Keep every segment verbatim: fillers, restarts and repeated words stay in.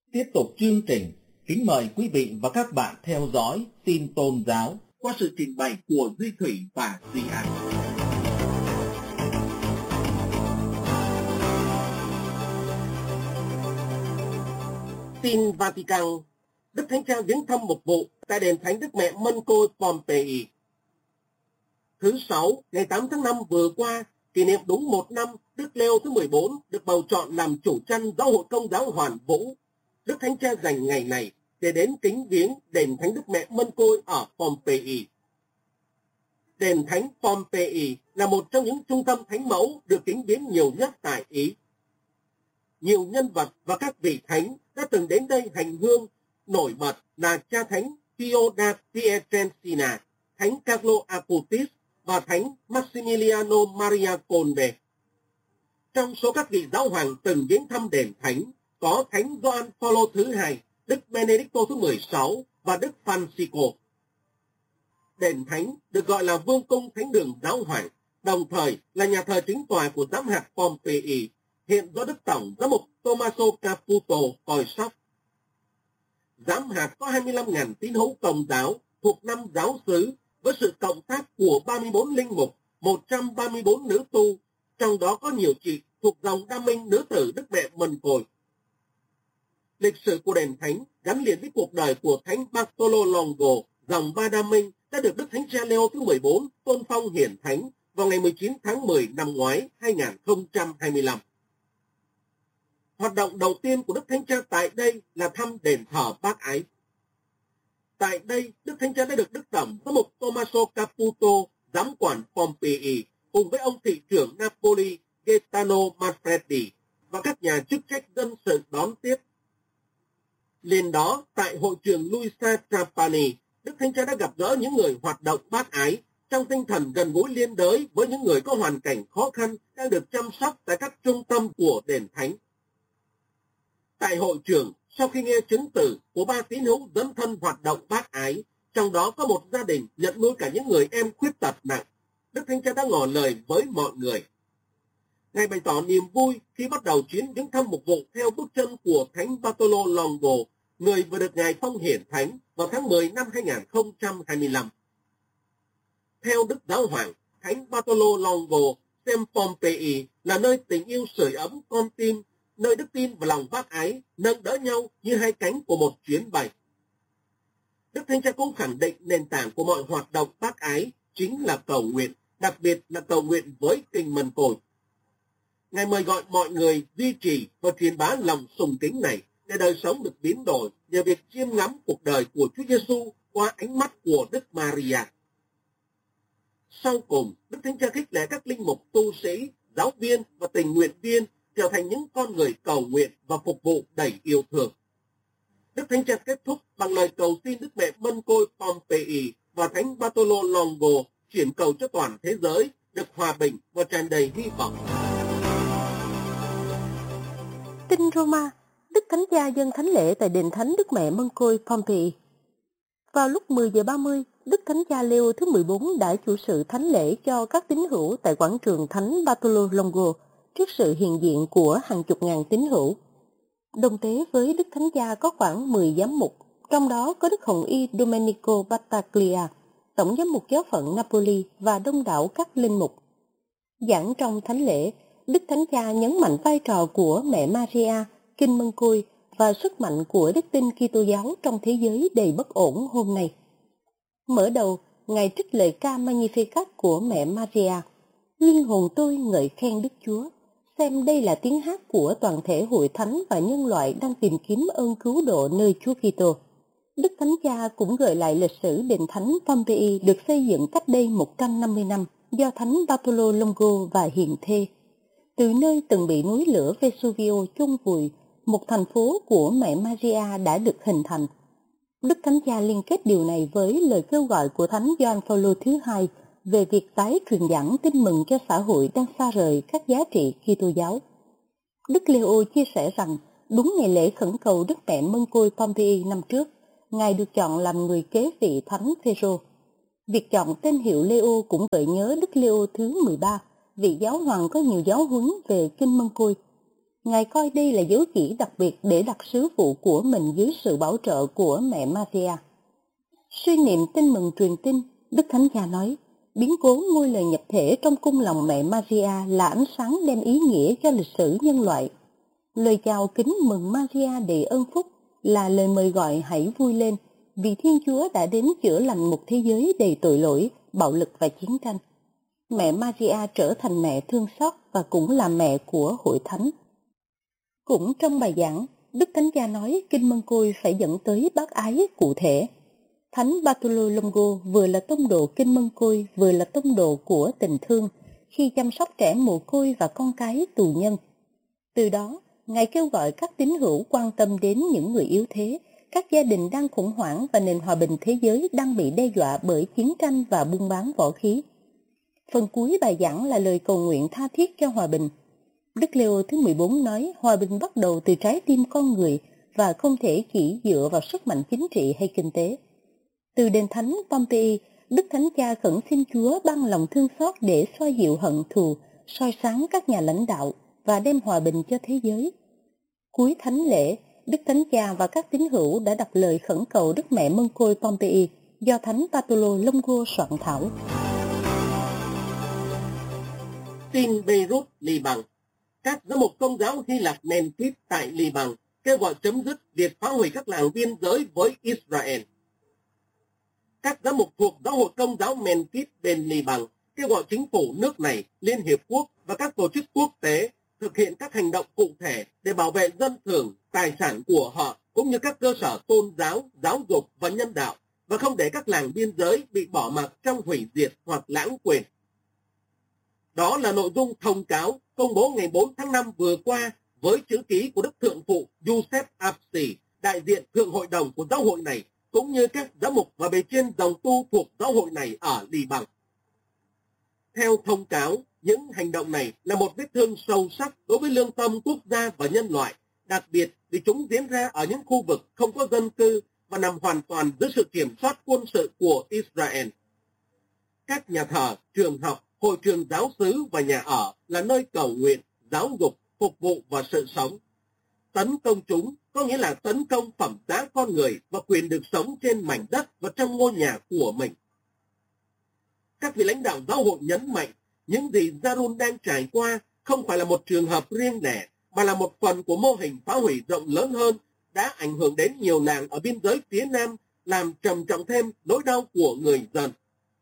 Tiếp tục chương trình, kính mời quý vị và các bạn theo dõi tin tôn giáo qua sự trình bày của Duy Thủy và Duy An. Tin Vatican. Đức Thánh Cha viếng thăm một vụ tại đền Thánh Đức Mẹ Mân Côi Pompeii. Thứ Sáu, ngày tám tháng năm vừa qua, kỷ niệm đúng một năm Đức Leo thứ mười bốn được bầu chọn làm chủ chăn Giáo hội Công giáo Hoàn Vũ. Đức Thánh Cha dành ngày này để đến kính viếng đền Thánh Đức Mẹ Mân Côi ở Pompeii. Đền Thánh Pompeii là một trong những trung tâm thánh mẫu được kính viếng nhiều nhất tại Ý. Nhiều nhân vật và các vị thánh đã từng đến đây hành hương, nổi bật là cha thánh Pio da Pietrelcina, thánh Carlo Acutis và thánh Maximiliano Maria Conde. Trong số các vị giáo hoàng từng viếng thăm đền thánh có thánh Gioan Phaolô thứ hai, Đức Benedicto thứ mười sáu và Đức Francisco. Đền thánh được gọi là vương cung thánh đường giáo hoàng, đồng thời là nhà thờ chính tòa của giám hạt Pompeii, hiện do Đức Tổng giám mục Tommaso Caputo coi sóc. Giám hạt có hai mươi lăm nghìn tín hữu Công giáo thuộc năm giáo xứ với sự cộng tác của ba mươi bốn linh mục, một trăm ba mươi bốn nữ tu, trong đó có nhiều chị thuộc dòng đa minh nữ tử Đức Mẹ Mân Côi. Lịch sử của đền thánh gắn liền với cuộc đời của thánh Bartolo Longo, dòng ba đa minh, đã được Đức Thánh Cha Leo thứ mười bốn tôn phong hiển thánh vào ngày mười chín tháng mười năm ngoái hai nghìn không trăm hai mươi lăm. Hoạt động đầu tiên của Đức Thánh Cha tại đây là thăm đền thờ Bác Ái. Tại đây, Đức Thánh Cha đã được Đức Tổng giám mục Tommaso Caputo, giám quản Pompeii, cùng với ông thị trưởng Napoli Gaetano Manfredi và các nhà chức trách dân sự đón tiếp. Liền đó, tại hội trường Luisa Trapani, Đức Thánh Cha đã gặp gỡ những người hoạt động bác ái trong tinh thần gần gũi liên đới với những người có hoàn cảnh khó khăn đang được chăm sóc tại các trung tâm của đền thánh. Tại hội trường, sau khi nghe chứng từ của ba tín hữu dấn thân hoạt động bác ái, trong đó có một gia đình nhận nuôi cả những người em khuyết tật nặng, Đức Thánh Cha đã ngỏ lời với mọi người. Ngài bày tỏ niềm vui khi bắt đầu chuyến viếng thăm mục vụ theo bước chân của Thánh Bartolo Longo, người vừa được Ngài phong hiển thánh vào tháng mười năm hai nghìn không trăm hai mươi lăm. Theo Đức Giáo Hoàng, Thánh Bartolo Longo xem Pompeii là nơi tình yêu sưởi ấm con tim, nơi đức tin và lòng bác ái nâng đỡ nhau như hai cánh của một chuyến bay. Đức Thánh Cha cũng khẳng định nền tảng của mọi hoạt động bác ái chính là cầu nguyện, đặc biệt là cầu nguyện với kinh Mân Côi. Ngài mời gọi mọi người duy trì và truyền bá lòng sùng kính này để đời sống được biến đổi nhờ việc chiêm ngắm cuộc đời của Chúa Giêsu qua ánh mắt của Đức Maria. Sau cùng, Đức Thánh Cha khích lệ các linh mục, tu sĩ, giáo viên và tình nguyện viên trở thành những con người cầu nguyện và phục vụ đầy yêu thương. Đức Thánh Cha kết thúc bằng lời cầu xin Đức Mẹ Mân Côi Pompeii và Thánh Bartolo Longo chuyển cầu cho toàn thế giới được hòa bình và tràn đầy hy vọng. Tin Roma, Đức Thánh Cha dâng thánh lễ tại đền Thánh Đức Mẹ Mân Côi Pompeii. Vào lúc mười giờ ba mươi, Đức Thánh Cha Leo thứ mười bốn đã chủ sự thánh lễ cho các tín hữu tại quảng trường Thánh Bartolo Longo trước sự hiện diện của hàng chục ngàn tín hữu. Đồng tế với Đức Thánh Cha có khoảng mười giám mục, trong đó có Đức Hồng Y Domenico Battaglia, Tổng giám mục giáo phận Napoli và đông đảo các linh mục. Giảng trong thánh lễ, Đức Thánh Cha nhấn mạnh vai trò của Mẹ Maria, Kinh Mân Côi và sức mạnh của đức tin Kitô giáo trong thế giới đầy bất ổn hôm nay. Mở đầu, Ngài trích lời ca Magnificat của Mẹ Maria. Linh hồn tôi ngợi khen Đức Chúa, xem đây là tiếng hát của toàn thể hội thánh và nhân loại đang tìm kiếm ơn cứu độ nơi Chúa Kitô. Đức Thánh Cha cũng gợi lại lịch sử đền thánh Pompeii được xây dựng cách đây một trăm năm mươi năm do Thánh Bartolo Longo và Hiền Thê. Từ nơi từng bị núi lửa Vesuvio chôn vùi, một thành phố của Mẹ Maria đã được hình thành. Đức Thánh Cha liên kết điều này với lời kêu gọi của Thánh Gioan Phaolô thứ hai về việc tái truyền giảng tin mừng cho xã hội đang xa rời các giá trị Kitô giáo. Đức Leo chia sẻ rằng đúng ngày lễ khẩn cầu Đức Mẹ Mân Côi Pompeii năm trước, Ngài được chọn làm người kế vị Thánh Phêrô. Việc chọn tên hiệu Leo cũng gợi nhớ Đức Leo thứ mười ba, vị giáo hoàng có nhiều giáo huấn về Kinh Mân Côi. Ngài coi đây là dấu chỉ đặc biệt để đặt sứ vụ của mình dưới sự bảo trợ của mẹ Maria. Suy niệm tin mừng truyền tin, Đức Thánh Cha nói, biến cố ngôi lời nhập thể trong cung lòng mẹ Maria là ánh sáng đem ý nghĩa cho lịch sử nhân loại. Lời chào kính mừng Maria đầy ơn phúc là lời mời gọi hãy vui lên, vì Thiên Chúa đã đến chữa lành một thế giới đầy tội lỗi, bạo lực và chiến tranh. Mẹ Maria trở thành mẹ thương xót và cũng là mẹ của hội thánh. Cũng trong bài giảng, Đức Thánh Cha nói Kinh Mân Côi phải dẫn tới bác ái cụ thể. Thánh Bartolo Longo vừa là tông đồ Kinh Mân Côi, vừa là tông đồ của tình thương khi chăm sóc trẻ mồ côi và con cái tù nhân. Từ đó, Ngài kêu gọi các tín hữu quan tâm đến những người yếu thế, các gia đình đang khủng hoảng và nền hòa bình thế giới đang bị đe dọa bởi chiến tranh và buôn bán võ khí. Phần cuối bài giảng là lời cầu nguyện tha thiết cho hòa bình. Đức Leo thứ mười bốn nói hòa bình bắt đầu từ trái tim con người và không thể chỉ dựa vào sức mạnh chính trị hay kinh tế. Từ đền thánh Pompeii, Đức Thánh Cha khẩn xin Chúa ban lòng thương xót để xoa dịu hận thù, soi sáng các nhà lãnh đạo và đem hòa bình cho thế giới. Cuối thánh lễ, Đức Thánh Cha và các tín hữu đã đọc lời khẩn cầu Đức Mẹ Mân Côi Pompeii do Thánh Bartolo Longo soạn thảo. Tin Beirut, Liban. Các giám mục Công giáo Hy Lạp Menkiv tại Liban kêu gọi chấm dứt việc phá hủy các làng biên giới với Israel. Các giám mục thuộc Giáo hội Công giáo Menkiv bên Liban kêu gọi chính phủ nước này, Liên Hiệp Quốc và các tổ chức quốc tế thực hiện các hành động cụ thể để bảo vệ dân thường, tài sản của họ cũng như các cơ sở tôn giáo, giáo dục và nhân đạo, và không để các làng biên giới bị bỏ mặc trong hủy diệt hoặc lãng quên. Đó là nội dung thông cáo công bố ngày bốn tháng năm vừa qua với chữ ký của Đức Thượng phụ Giuseppe Apsi, đại diện Thượng hội đồng của giáo hội này, cũng như các giám mục và bề trên dòng tu thuộc giáo hội này ở Liban. Theo thông cáo, những hành động này là một vết thương sâu sắc đối với lương tâm quốc gia và nhân loại, đặc biệt vì chúng diễn ra ở những khu vực không có dân cư và nằm hoàn toàn dưới sự kiểm soát quân sự của Israel. Các nhà thờ, trường học, hội trường giáo xứ và nhà ở là nơi cầu nguyện, giáo dục, phục vụ và sự sống. Tấn công chúng có nghĩa là tấn công phẩm giá con người và quyền được sống trên mảnh đất và trong ngôi nhà của mình. Các vị lãnh đạo giáo hội nhấn mạnh những gì Yarun đang trải qua không phải là một trường hợp riêng lẻ, mà là một phần của mô hình phá hủy rộng lớn hơn đã ảnh hưởng đến nhiều làng ở biên giới phía Nam, làm trầm trọng thêm nỗi đau của người dân.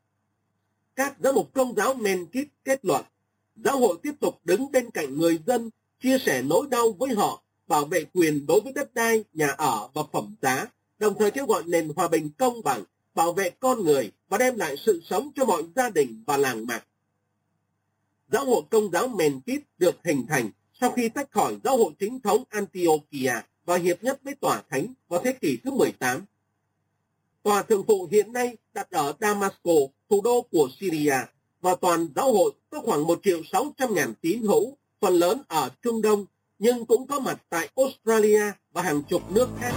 Các giám mục Công giáo Menkiv kết luận, giáo hội tiếp tục đứng bên cạnh người dân, chia sẻ nỗi đau với họ, bảo vệ quyền đối với đất đai, nhà ở và phẩm giá, đồng thời kêu gọi nền hòa bình công bằng, bảo vệ con người và đem lại sự sống cho mọi gia đình và làng mạc. Giáo hội Công giáo Menkiv được hình thành sau khi tách khỏi giáo hội chính thống Antiochia và hiệp nhất với Tòa Thánh vào thế kỷ thứ mười tám. Tòa Thượng phụ hiện nay đặt ở Damasco, thủ đô của Syria, và toàn giáo hội có khoảng một triệu sáu trăm ngàn tín hữu, phần lớn ở Trung Đông, nhưng cũng có mặt tại Australia và hàng chục nước khác.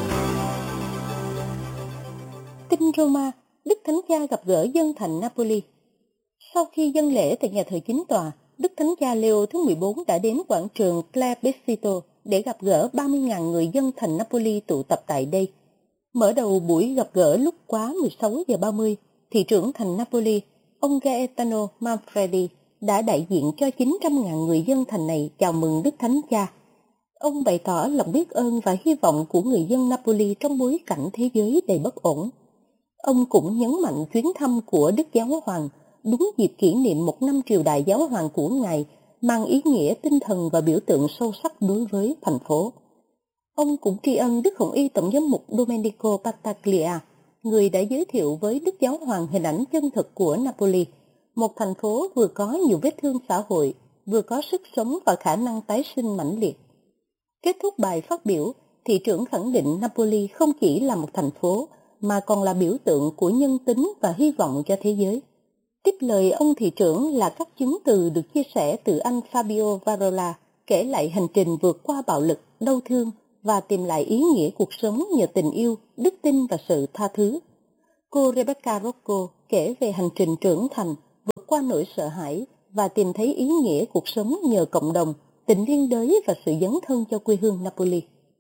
Kinh Roma, Đức Thánh Cha gặp gỡ dân thành Napoli. Sau khi dâng lễ tại nhà thờ chính tòa, Đức Thánh Cha Leo thứ mười bốn đã đến quảng trường Plebiscito để gặp gỡ ba mươi nghìn người dân thành Napoli tụ tập tại đây. Mở đầu buổi gặp gỡ lúc quá mười sáu giờ ba mươi, thị trưởng thành Napoli, ông Gaetano Manfredi, đã đại diện cho chín trăm nghìn người dân thành này chào mừng Đức Thánh Cha. Ông bày tỏ lòng biết ơn và hy vọng của người dân Napoli trong bối cảnh thế giới đầy bất ổn. Ông cũng nhấn mạnh chuyến thăm của Đức Giáo Hoàng đúng dịp kỷ niệm một năm triều đại Giáo Hoàng của Ngài, mang ý nghĩa tinh thần và biểu tượng sâu sắc đối với thành phố. Ông cũng tri ân Đức Hồng Y Tổng giám mục Domenico Battaglia, người đã giới thiệu với Đức Giáo Hoàng hình ảnh chân thực của Napoli, một thành phố vừa có nhiều vết thương xã hội, vừa có sức sống và khả năng tái sinh mãnh liệt. Kết thúc bài phát biểu, thị trưởng khẳng định Napoli không chỉ là một thành phố, mà còn là biểu tượng của nhân tính và hy vọng cho thế giới. Tiếp lời ông thị trưởng là các chứng từ được chia sẻ từ anh Fabio Varola, kể lại hành trình vượt qua bạo lực, đau thương và tìm lại ý nghĩa cuộc sống nhờ tình yêu, đức tin và sự tha thứ. Cô Rebecca Rocco kể về hành trình trưởng thành, vượt qua nỗi sợ hãi và tìm thấy ý nghĩa cuộc sống nhờ cộng đồng, tình liên đới và sự dấn thân cho quê hương Napoli.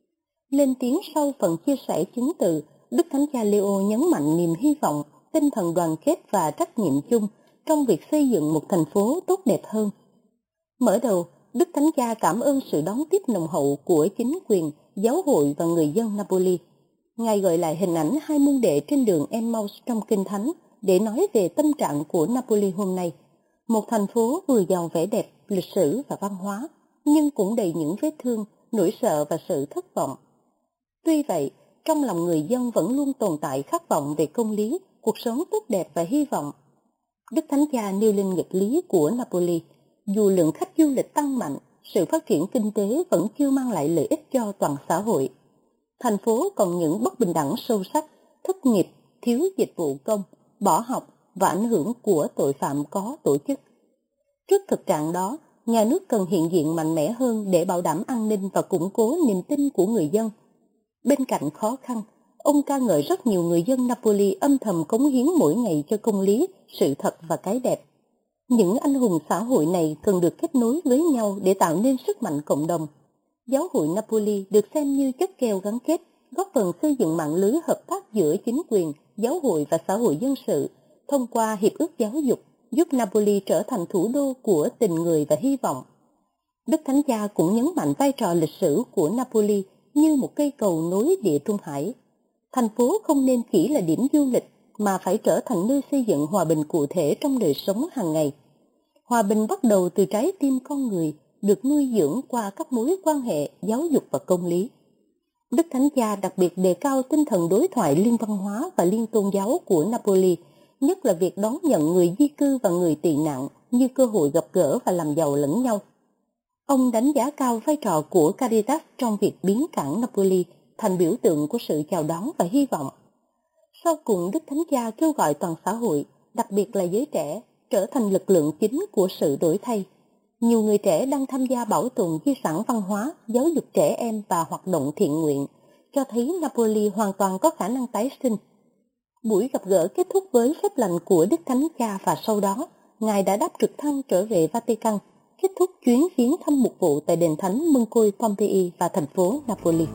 Lên tiếng sau phần chia sẻ chứng từ, Đức Thánh Cha Leo nhấn mạnh niềm hy vọng, tinh thần đoàn kết và trách nhiệm chung trong việc xây dựng một thành phố tốt đẹp hơn. Mở đầu, Đức Thánh Cha cảm ơn sự đón tiếp nồng hậu của chính quyền, giáo hội và người dân Napoli. Ngài gợi lại hình ảnh hai môn đệ trên đường Emmaus trong Kinh Thánh để nói về tâm trạng của Napoli hôm nay. Một thành phố vừa giàu vẻ đẹp, lịch sử và văn hóa, nhưng cũng đầy những vết thương, nỗi sợ và sự thất vọng. Tuy vậy, trong lòng người dân vẫn luôn tồn tại khát vọng về công lý, cuộc sống tốt đẹp và hy vọng. Đức Thánh Cha nêu lên nghịch lý của Napoli. Dù lượng khách du lịch tăng mạnh, sự phát triển kinh tế vẫn chưa mang lại lợi ích cho toàn xã hội. Thành phố còn những bất bình đẳng sâu sắc, thất nghiệp, thiếu dịch vụ công, bỏ học và ảnh hưởng của tội phạm có tổ chức. Trước thực trạng đó, nhà nước cần hiện diện mạnh mẽ hơn để bảo đảm an ninh và củng cố niềm tin của người dân. Bên cạnh khó khăn, ông ca ngợi rất nhiều người dân Napoli âm thầm cống hiến mỗi ngày cho công lý, sự thật và cái đẹp. Những anh hùng xã hội này cần được kết nối với nhau để tạo nên sức mạnh cộng đồng. Giáo hội Napoli được xem như chất keo gắn kết, góp phần xây dựng mạng lưới hợp tác giữa chính quyền, giáo hội và xã hội dân sự, thông qua hiệp ước giáo dục, giúp Napoli trở thành thủ đô của tình người và hy vọng. Đức Thánh Cha cũng nhấn mạnh vai trò lịch sử của Napoli như một cây cầu nối Địa Trung Hải. Thành phố không nên chỉ là điểm du lịch, mà phải trở thành nơi xây dựng hòa bình cụ thể trong đời sống hàng ngày. Hòa bình bắt đầu từ trái tim con người, được nuôi dưỡng qua các mối quan hệ, giáo dục và công lý. Đức Thánh Cha đặc biệt đề cao tinh thần đối thoại liên văn hóa và liên tôn giáo của Napoli, nhất là việc đón nhận người di cư và người tị nạn như cơ hội gặp gỡ và làm giàu lẫn nhau. Ông đánh giá cao vai trò của Caritas trong việc biến cảng Napoli thành biểu tượng của sự chào đón và hy vọng. Sau cùng, Đức Thánh Cha kêu gọi toàn xã hội, đặc biệt là giới trẻ, trở thành lực lượng chính của sự đổi thay. Nhiều người trẻ đang tham gia bảo tồn di sản văn hóa, giáo dục trẻ em và hoạt động thiện nguyện, cho thấy Napoli hoàn toàn có khả năng tái sinh. Buổi gặp gỡ kết thúc với phép lành của Đức Thánh Cha và sau đó, Ngài đã đáp trực thăng trở về Vatican, kết thúc chuyến viếng thăm mục vụ tại đền thánh Mân-côi Pompei và thành phố Napoli.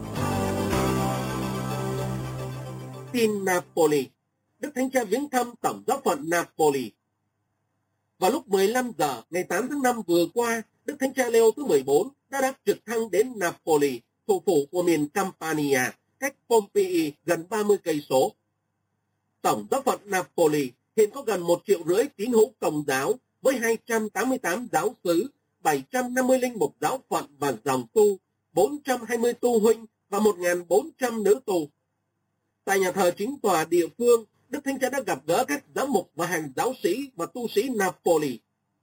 Tin Napoli. Đức Thánh Cha viếng thăm Tổng giáo phận Napoli. Vào lúc mười lăm giờ ngày tám tháng năm vừa qua, Đức Thánh Cha Leo thứ mười bốn đã đáp trực thăng đến Napoli, thủ phủ của miền Campania, cách Pompei gần ba mươi cây số. Tổng giáo phận Napoli hiện có gần một triệu rưỡi tín hữu Công giáo với hai trăm tám mươi tám giáo xứ, bảy trăm năm mươi linh mục giáo phận và dòng tu, bốn trăm hai mươi tu huynh và một nghìn bốn trăm nữ tu. Tại nhà thờ chính tòa địa phương, Đức Thánh Cha đã gặp gỡ các giám mục và hàng giáo sĩ và tu sĩ Napoli.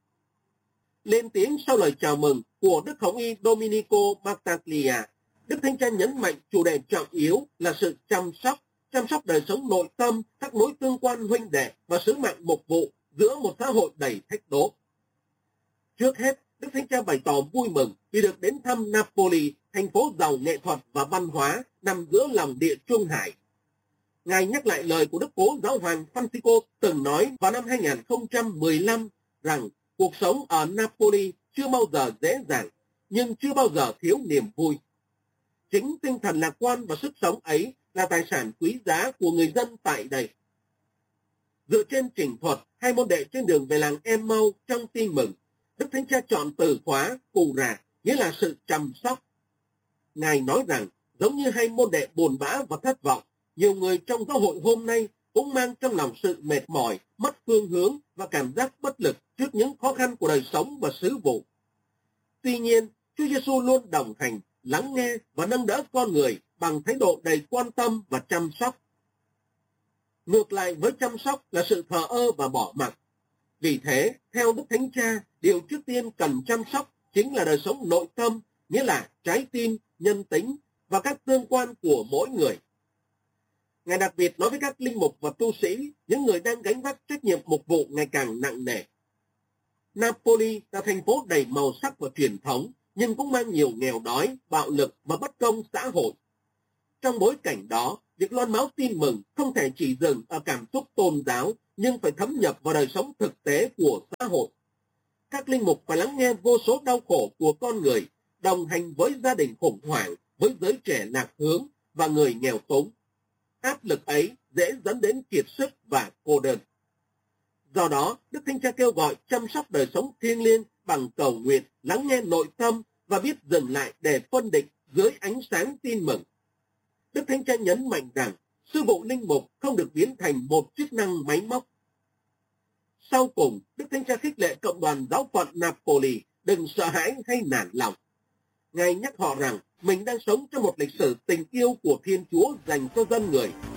Lên tiếng sau lời chào mừng của Đức Hồng y Domenico Battaglia, Đức Thánh Cha nhấn mạnh chủ đề trọng yếu là sự chăm sóc, chăm sóc đời sống nội tâm, các mối tương quan huynh đệ và sứ mạng mục vụ giữa một xã hội đầy thách đố. Trước hết, Đức Thánh Cha bày tỏ vui mừng vì được đến thăm Napoli, thành phố giàu nghệ thuật và văn hóa nằm giữa lòng Địa Trung Hải. Ngài nhắc lại lời của Đức Cố Giáo hoàng Francisco từng nói vào năm hai nghìn không trăm mười lăm rằng cuộc sống ở Napoli chưa bao giờ dễ dàng, nhưng chưa bao giờ thiếu niềm vui. Chính tinh thần lạc quan và sức sống ấy là tài sản quý giá của người dân tại đây. Dựa trên trình thuật, hai môn đệ trên đường về làng Emmaus trong tin mừng, Đức Thánh Cha chọn từ khóa cù rà, nghĩa là sự chăm sóc. Ngài nói rằng, giống như hai môn đệ buồn bã và thất vọng, nhiều người trong giáo hội hôm nay cũng mang trong lòng sự mệt mỏi, mất phương hướng và cảm giác bất lực trước những khó khăn của đời sống và sứ vụ. Tuy nhiên, Chúa Giêsu luôn đồng hành, lắng nghe và nâng đỡ con người bằng thái độ đầy quan tâm và chăm sóc. Ngược lại với chăm sóc là sự thờ ơ và bỏ mặc. Vì thế, theo Đức Thánh Cha, điều trước tiên cần chăm sóc chính là đời sống nội tâm, nghĩa là trái tim, nhân tính và các tương quan của mỗi người. Ngài đặc biệt nói với các linh mục và tu sĩ, những người đang gánh vác trách nhiệm mục vụ ngày càng nặng nề. Napoli là thành phố đầy màu sắc và truyền thống, nhưng cũng mang nhiều nghèo đói, bạo lực và bất công xã hội. Trong bối cảnh đó, việc loan báo tin mừng không thể chỉ dừng ở cảm xúc tôn giáo, nhưng phải thấm nhập vào đời sống thực tế của xã hội. Các linh mục phải lắng nghe vô số đau khổ của con người đồng hành với gia đình khủng hoảng, với giới trẻ lạc hướng và người nghèo túng. Áp lực ấy dễ dẫn đến kiệt sức và cô đơn. Do đó, Đức Thánh Cha kêu gọi chăm sóc đời sống thiêng liêng bằng cầu nguyện, lắng nghe nội tâm và biết dừng lại để phân định dưới ánh sáng tin mừng. Đức Thánh Cha nhấn mạnh rằng sư vụ linh mục không được biến thành một chức năng máy móc. Sau cùng, Đức Thánh Cha khích lệ cộng đoàn giáo phận Napoli đừng sợ hãi hay nản lòng. Ngài nhắc họ rằng mình đang sống trong một lịch sử tình yêu của Thiên Chúa dành cho dân người